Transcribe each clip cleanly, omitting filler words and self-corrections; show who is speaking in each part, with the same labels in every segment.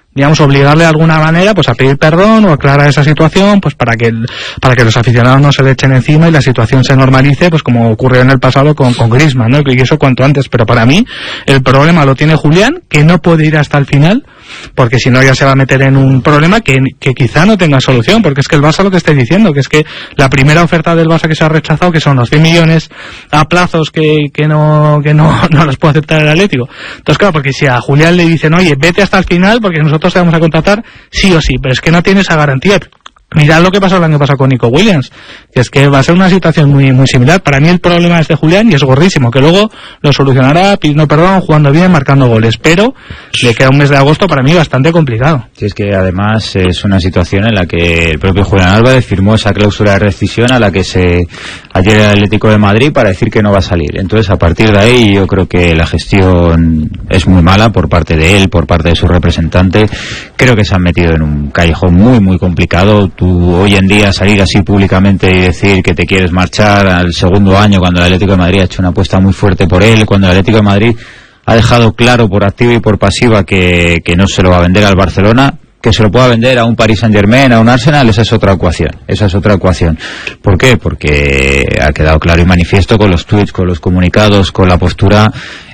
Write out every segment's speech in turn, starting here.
Speaker 1: digamos, obligarle de alguna manera pues a pedir perdón o aclarar esa situación, pues para que los aficionados no se le echen encima y la situación se normalice, pues como ocurrió en el pasado con Griezmann, ¿no? Y eso cuanto antes. Pero para mí el problema lo tiene Julián, que no puede ir hasta el final, porque si no ya se va a meter en un problema que quizá no tenga solución, porque es que el Barça lo que estoy diciendo, que es que la primera oferta del Barça que se ha rechazado, que son los 100 millones a plazos que no los puede aceptar el Atlético. Entonces claro, porque si a Julián le dicen, oye, vete hasta el final porque nosotros te vamos a contratar sí o sí, pero es que no tiene esa garantía. Mirad lo que pasó el año pasado con Nico Williams, que es que va a ser una situación muy muy similar. Para mí el problema es de Julián y es gordísimo, que luego lo solucionará pidiendo perdón, jugando bien, marcando goles, pero le queda un mes de agosto para mí bastante complicado.
Speaker 2: Sí, es que además es una situación en la que el propio Julián Álvarez firmó esa cláusula de rescisión a la que se adhiere el Atlético de Madrid para decir que no va a salir. Entonces, a partir de ahí, yo creo que la gestión es muy mala por parte de él, por parte de su representante. Creo que se han metido en un callejón muy muy complicado. Tú hoy en día salir así públicamente y decir que te quieres marchar al segundo año, cuando el Atlético de Madrid ha hecho una apuesta muy fuerte por él, cuando el Atlético de Madrid ha dejado claro por activa y por pasiva que no se lo va a vender al Barcelona, que se lo pueda vender a un Paris Saint-Germain, a un Arsenal, esa es otra ecuación. ¿Por qué? Porque ha quedado claro y manifiesto con los tweets, con los comunicados, con la postura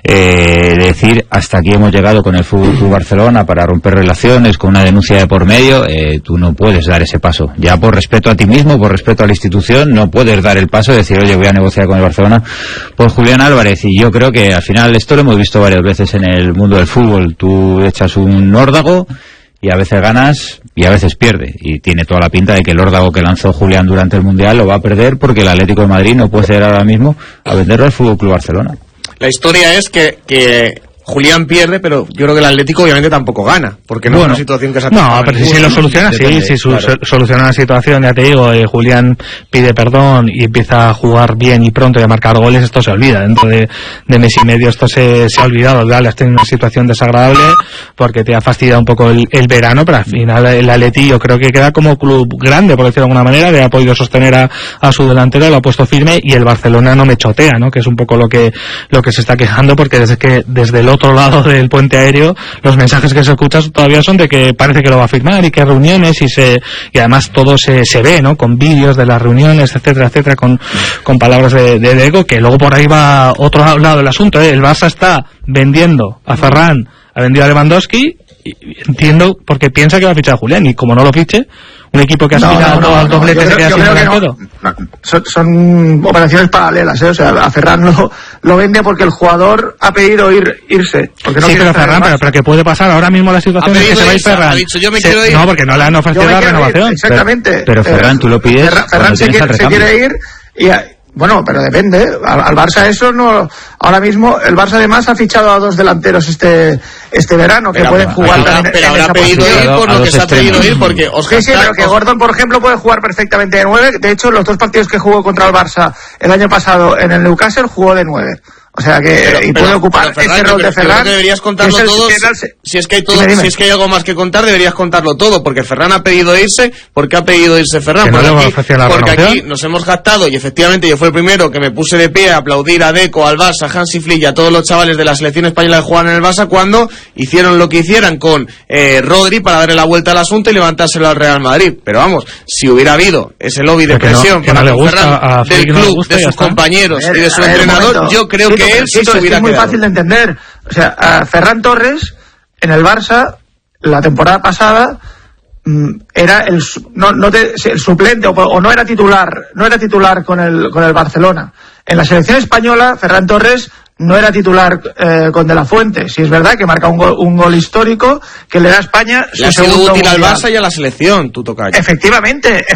Speaker 2: de decir hasta aquí hemos llegado con el Fútbol Club Barcelona para romper relaciones, con una denuncia de por medio. Tú no puedes dar ese paso, ya por respeto a ti mismo, por respeto a la institución, no puedes dar el paso de decir, oye, voy a negociar con el Barcelona por Julián Álvarez. Y yo creo que al final esto lo hemos visto varias veces en el mundo del fútbol. Tú echas un órdago y a veces ganas y a veces pierde, y tiene toda la pinta de que el órdago que lanzó Julián durante el Mundial lo va a perder, porque el Atlético de Madrid no puede ceder ahora mismo a venderlo al Fútbol Club Barcelona.
Speaker 3: La historia es que Julián pierde, pero yo creo que el Atlético obviamente tampoco gana, porque no es una situación que se ha...
Speaker 1: No, pero si lo soluciona, soluciona la situación, ya te digo, Julián pide perdón y empieza a jugar bien y pronto y a marcar goles, esto se olvida. Dentro de mes y medio esto se ha olvidado. Dale, has tenido una situación desagradable porque te ha fastidiado un poco el verano, pero al final el Atleti yo creo que queda como club grande, por decirlo de alguna manera, que ha podido sostener a su delantero, lo ha puesto firme, y el Barcelona no me chotea, ¿no? Que es un poco lo que se está quejando, porque desde el otro lado del puente aéreo los mensajes que se escuchan todavía son de que parece que lo va a firmar y que hay reuniones y además todo se ve, ¿no? Con vídeos de las reuniones, etcétera, etcétera, con palabras de ego, que luego por ahí va otro lado del asunto, ¿eh? El Barça está vendiendo a Ferran, ha vendido a Lewandowski, y entiendo porque piensa que va a fichar a Julián, y como no lo fiche, un equipo que aspira al doblete se queda sin delantero.
Speaker 4: Son operaciones paralelas, ¿eh? O sea, a Ferran lo vende porque el jugador ha pedido irse. Porque no, sí,
Speaker 1: pero Ferran, pero que puede pasar ahora mismo la situación es que se va a ir Ferran. Ha dicho, yo me quiero ir. No, porque no le han ofrecido la renovación.
Speaker 4: Exactamente.
Speaker 2: Pero Ferran, tú lo pides.
Speaker 4: Ferran se quiere ir y... Bueno, pero depende. Al Barça eso no... Ahora mismo el Barça además ha fichado a dos delanteros este verano que pueden jugar también.
Speaker 3: Pero habrá pedido ir por lo que se ha pedido ir, porque...
Speaker 4: Sí, pero que Gordon, por ejemplo, puede jugar perfectamente de 9. De hecho, los dos partidos que jugó contra el Barça el año pasado en el Newcastle jugó de 9. O sea que puede ocupar ese rol de Ferran.
Speaker 3: Deberías contarlo todo. Si es que hay algo más que contar, deberías contarlo todo, porque Ferran ha pedido irse. ¿Por qué ha pedido irse Ferran? Porque aquí nos hemos gastado, y efectivamente yo fui el primero que me puse de pie a aplaudir a Deco, al Barça, a Hansi Flick y a todos los chavales de la selección española que juegan en el Barça cuando hicieron lo que hicieran con Rodri para darle la vuelta al asunto y levantárselo al Real Madrid. Pero vamos, si hubiera habido ese lobby de presión para Ferran, del club, de sus compañeros y de su entrenador, yo creo que él sí se hubiera
Speaker 4: es muy
Speaker 3: quedado.
Speaker 4: Fácil de entender. O sea, a Ferran Torres en el Barça la temporada pasada era el suplente o no era titular con el Barcelona. En la selección española Ferran Torres no era titular con De La Fuente. Sí es verdad que marca un gol histórico que le da a España su segundo
Speaker 3: sido útil
Speaker 4: mundial.
Speaker 3: al Barça y a la selección, tú tocas.
Speaker 4: Efectivamente.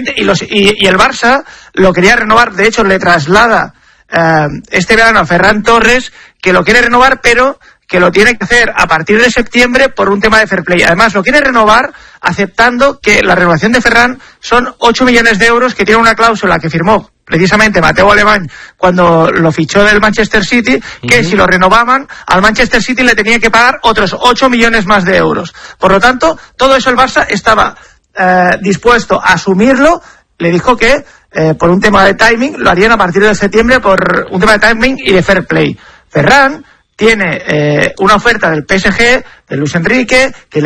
Speaker 4: Y el Barça lo quería renovar. De hecho, le traslada este verano a Ferran Torres, que lo quiere renovar, pero que lo tiene que hacer a partir de septiembre por un tema de fair play. Además, lo quiere renovar aceptando que la renovación de Ferran son 8 millones de euros, que tiene una cláusula que firmó precisamente Mateo Alemany cuando lo fichó del Manchester City, que si lo renovaban, al Manchester City le tenía que pagar otros 8 millones más de euros. Por lo tanto, todo eso el Barça estaba dispuesto a asumirlo. Le dijo que por un tema de timing lo harían a partir de septiembre, por un tema de timing y de fair play. Ferran tiene una oferta del PSG, de Luis Enrique, que